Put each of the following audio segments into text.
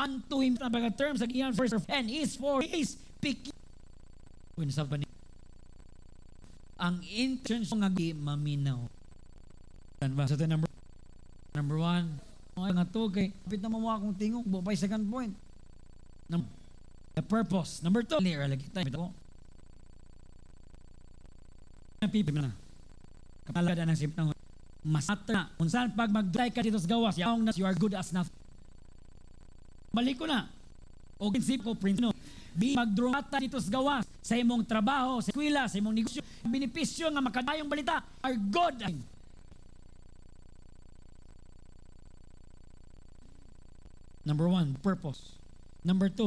unto him na baga terms again verse and is for his pick. Kung sa pa ni ang intention nga maminaw. Kan ba? So ito number one. Nga to kay kapit na mamuha akong tingog. Bupay second point. The purpose. Number two. Clear lagi tayo. Ito ko. People na. Kapalagad ng sip ng master na. Kung saan pag mag-try ka dito sa gawas, you are good as nothing. Balik ko na. O prinsip ko, no. Magdrumata dito sa gawas, sa imong trabaho, sa eskwela, sa imong negosyo, benepisyo nga makadayong balita are good. Number one, purpose. Number two,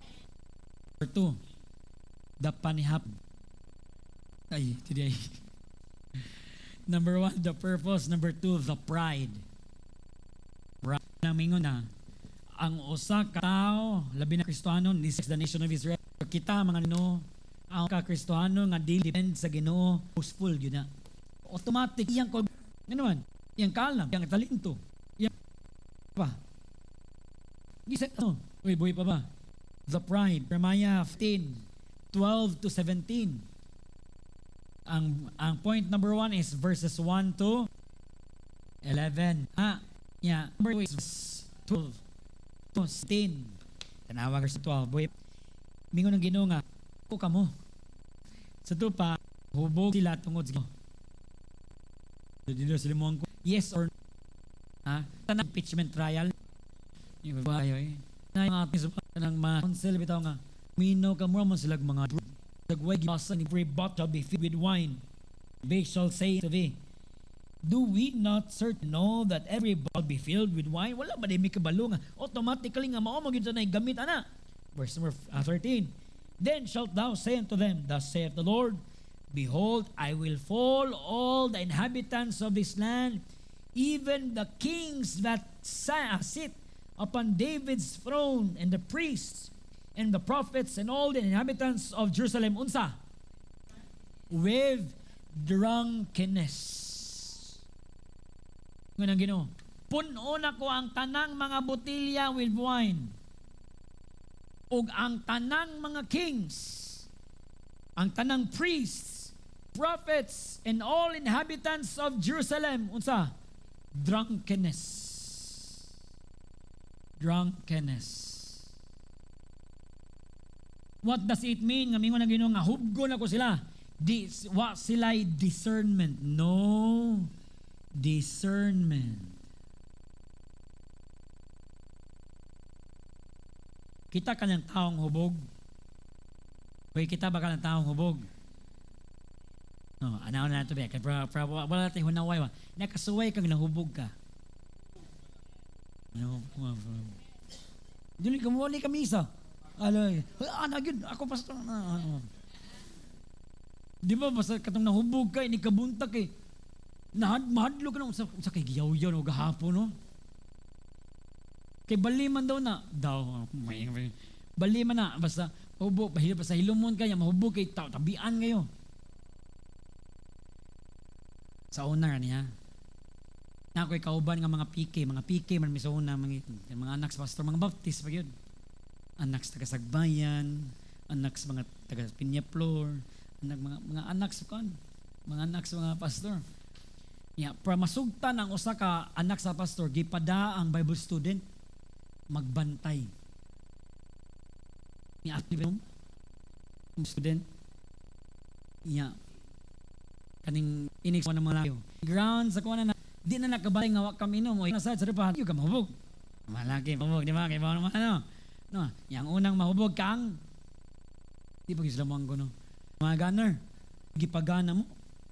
the panihap. Ay, today. Number one, the purpose. Number two, the pride. Namingon na, ang usa ka tao, labi na Kristohano, this is the nation of Israel. Kita mga ang ka-Kristohano nga depend sa Ginoo, useful yun na. Automatic, iyang ko, naman, iyang kalam, iyang talento, iyang pa. Gisa, buhay pa ba? The pride, Jeremiah 15:12 to 17. Ang point number 1 is verses 1 to 11. Number 2 is 12 to 16. Tanawa verse 12. Boy, mingon ng Ginoo nga, ko kamo. Sa to pa, hubog sila tungod sa dito sila mo ko. Yes or no? Tanang impeachment trial. Yung bayo na yung ating ng mga council bitaw nga, minaw ka mo silag mga Dagway gibasa ni every bottle be filled with wine. They shall say to thee, do we not certain know that every bottle be filled with wine? Wala ba di may kabalo nga automatically nga mao magid na gamit ana. Verse number 13. Then shalt thou say unto them, thus saith the Lord, behold, I will fall all the inhabitants of this land, even the kings that sit upon David's throne, and the priests and the prophets and all the inhabitants of Jerusalem, unsa? With drunkenness. Ngunang Ginoo, puno na ko ang tanang mga botilya with wine, ug ang tanang mga kings, ang tanang priests, prophets, and all inhabitants of Jerusalem, unsa? Drunkenness. What does it mean? Nga mingon na Ginoo nga hubgo na ko sila. Wa sila'y discernment. No. Discernment. Kita ka ng taong hubog. Kaya kita ba ka ng taong hubog? No, anaw na ito ba? Kaya wala natin hunaway ba? Nakasuway kang nahubog ka. No, dili ka mawali ka misa. Alay, yun, ako pastor. Di ba, basta katong nahubog ka, inikabuntak eh. Mahadlo ka na, sa kay giyaw-yaw no, gahapon no. Kay baliman daw na, baliman na, basta hubog, basta hilumon kaya, mahubog kay tabian kayo. Sa una niya, na ako'y kauban nga mga PK man may sa una, mga anak sa pastor, mga baptist pa yun. Anak sa taga-Sagbayan, anak sa mga taga-Pinyaflor, mga anak sa mga anak sa mga pastor. Para masugtan ang usa ka anak sa pastor, gipada ang Bible student magbantay. Active student. Kaning inig ng mga layo. Ground sa kuha na di na nakabay nga wak kami no mo nasad sa depa yung kamahubog. Malaki mahubog di ba kay bawon man ano. No, yang unang mahubog kang di pa gislamang ko no. Mga gunner, gipagana mo.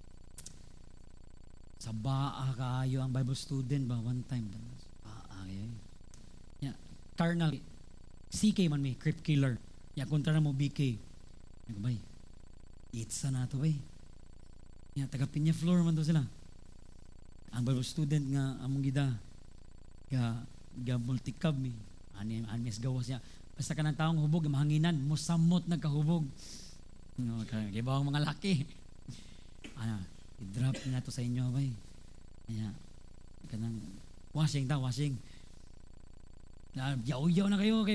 Sa baa kayo ang Bible student ba one time ba? Kayo. Carnal CK man may creep killer. Kontra na mo BK. Nagbay. Itsa na to bay. Taga Pinyaflor man to sila. Ang Bible student nga among gida ga multicab mi. Ani mes gawas niya. Basta ka ng taong hubog, mahanginan, musamot nagkahubog. No, kay bawang mga laki. I-drop na to sa inyo bay. Kanang washing. Yaw-yaw na kayo kay